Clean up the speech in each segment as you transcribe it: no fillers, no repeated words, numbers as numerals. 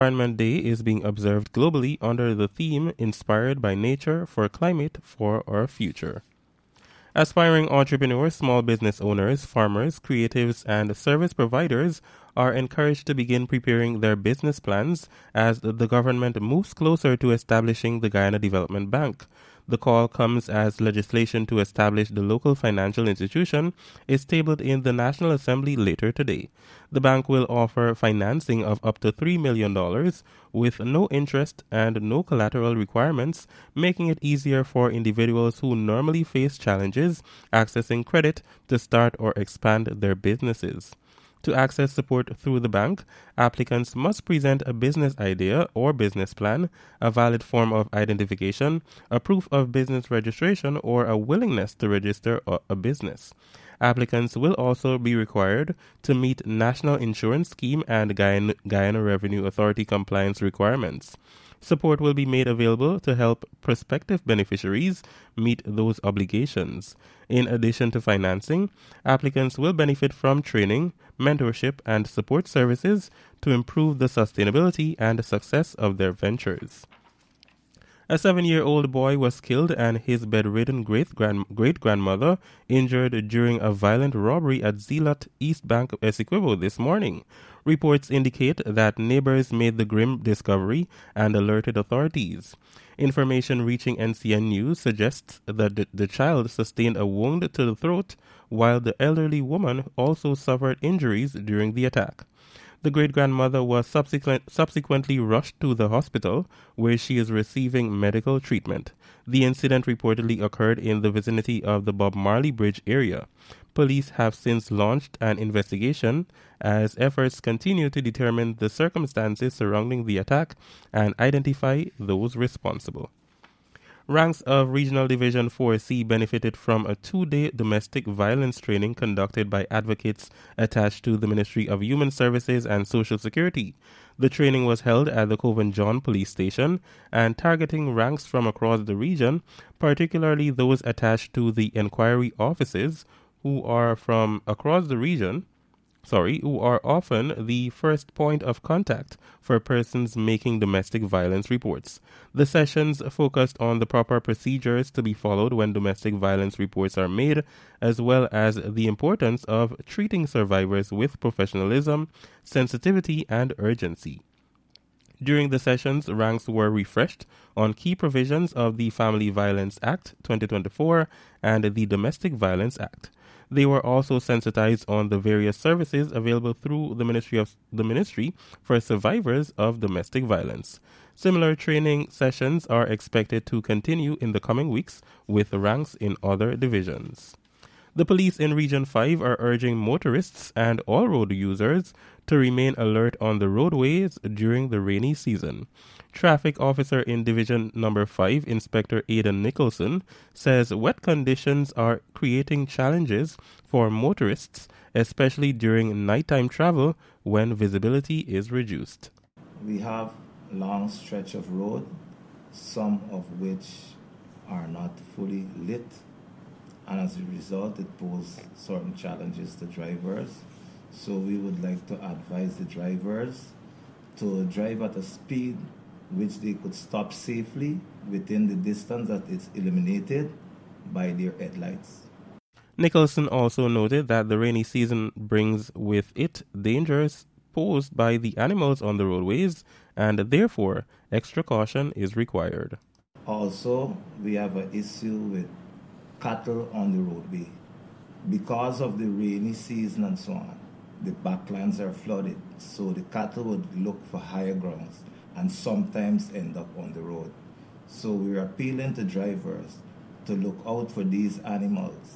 Environment Day is being observed globally under the theme Inspired by Nature for Climate for Our Future. Aspiring entrepreneurs, small business owners, farmers, creatives, and service providers are encouraged to begin preparing their business plans as the government moves closer to establishing the Guyana Development Bank. The call comes as legislation to establish the local financial institution is tabled in the National Assembly later today. The bank will offer financing of up to $3 million with no interest and no collateral requirements, making it easier for individuals who normally face challenges accessing credit to start or expand their businesses. To access support through the bank, applicants must present a business idea or business plan, a valid form of identification, a proof of business registration, or a willingness to register a business. Applicants will also be required to meet National Insurance Scheme and Guyana Revenue Authority compliance requirements. Support will be made available to help prospective beneficiaries meet those obligations. In addition to financing, applicants will benefit from training, mentorship, and support services to improve the sustainability and success of their ventures. A 7-year-old boy was killed and his bedridden great-grandmother injured during a violent robbery at Zeelat East Bank, Essequibo this morning. Reports indicate that neighbors made the grim discovery and alerted authorities. Information reaching NCN News suggests that the child sustained a wound to the throat, while the elderly woman also suffered injuries during the attack. The great-grandmother was subsequently rushed to the hospital, where she is receiving medical treatment. The incident reportedly occurred in the vicinity of the Bob Marley Bridge area. Police have since launched an investigation as efforts continue to determine the circumstances surrounding the attack and identify those responsible. Ranks of Regional Division 4C benefited from a 2-day domestic violence training conducted by advocates attached to the Ministry of Human Services and Social Security. The training was held at the Coven John Police Station and targeting ranks from across the region, particularly those attached to the inquiry offices who are from across the region. Who are often the first point of contact for persons making domestic violence reports. The sessions focused on the proper procedures to be followed when domestic violence reports are made, as well as the importance of treating survivors with professionalism, sensitivity, and urgency. During the sessions, ranks were refreshed on key provisions of the Family Violence Act 2024 and the Domestic Violence Act. They were also sensitized on the various services available through the Ministry for survivors of domestic violence. Similar training sessions are expected to continue in the coming weeks with ranks in other divisions. The police in Region 5 are urging motorists and all road users to remain alert on the roadways during the rainy season. Traffic Officer in Division Number 5, Inspector Aidan Nicholson, says wet conditions are creating challenges for motorists, especially during nighttime travel when visibility is reduced. We have a long stretch of road, some of which are not fully lit, and as a result it poses certain challenges to drivers. So we would like to advise the drivers to drive at a speed which they could stop safely within the distance that is illuminated by their headlights. Nicholson also noted that the rainy season brings with it dangers posed by the animals on the roadways, and therefore extra caution is required. Also, we have an issue with cattle on the roadway. Because of the rainy season and so on, the backlands are flooded, so the cattle would look for higher grounds and sometimes end up on the road. So we're appealing to drivers to look out for these animals.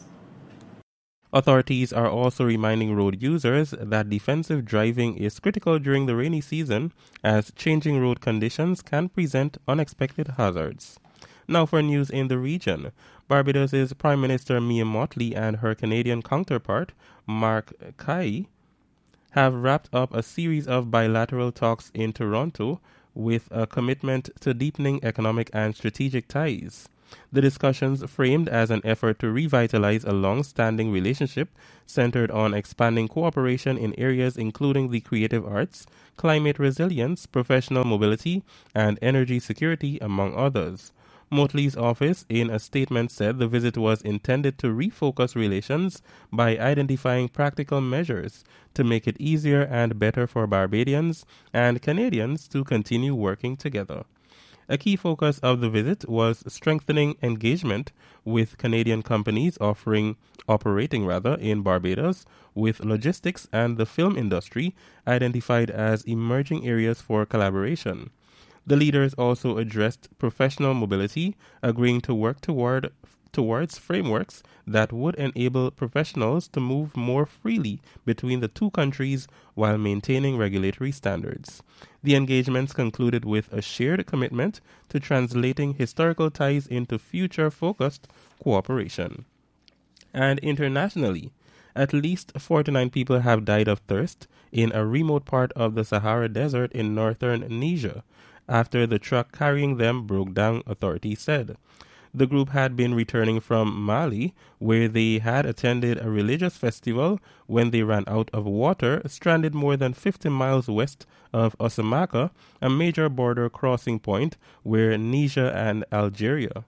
Authorities are also reminding road users that defensive driving is critical during the rainy season, as changing road conditions can present unexpected hazards. Now for news in the region. Barbados' Prime Minister Mia Mottley and her Canadian counterpart, Mark Carney, have wrapped up a series of bilateral talks in Toronto with a commitment to deepening economic and strategic ties. The discussions, framed as an effort to revitalize a long-standing relationship, centered on expanding cooperation in areas including the creative arts, climate resilience, professional mobility, and energy security, among others. Mottley's office, in a statement, said the visit was intended to refocus relations by identifying practical measures to make it easier and better for Barbadians and Canadians to continue working together. A key focus of the visit was strengthening engagement with Canadian companies operating in Barbados, with logistics and the film industry identified as emerging areas for collaboration. The leaders also addressed professional mobility, agreeing to work towards frameworks that would enable professionals to move more freely between the two countries while maintaining regulatory standards. The engagements concluded with a shared commitment to translating historical ties into future-focused cooperation. And internationally, at least 49 people have died of thirst in a remote part of the Sahara Desert in northern Niger after the truck carrying them broke down, authorities said. The group had been returning from Mali, where they had attended a religious festival when they ran out of water, stranded more than 50 miles west of Osamaka, a major border crossing point where Niger and Algeria.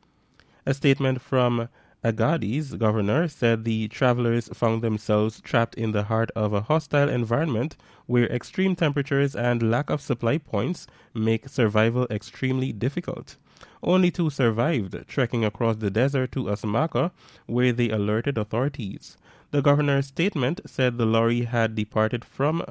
A statement from Agadir's governor said the travelers found themselves trapped in the heart of a hostile environment where extreme temperatures and lack of supply points make survival extremely difficult. Only two survived, trekking across the desert to Osamaka, where they alerted authorities. The governor's statement said the lorry had departed from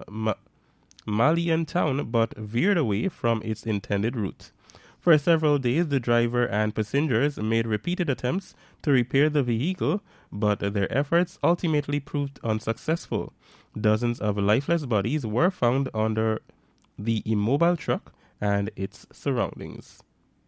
Malian town but veered away from its intended route. For several days, the driver and passengers made repeated attempts to repair the vehicle, but their efforts ultimately proved unsuccessful. Dozens of lifeless bodies were found under the immobile truck and its surroundings.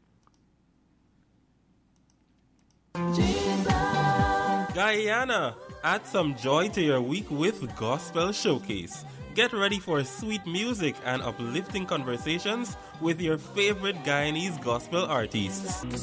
Guyana, add some joy to your week with Gospel Showcase. Get ready for sweet music and uplifting conversations with your favorite Guyanese gospel artists.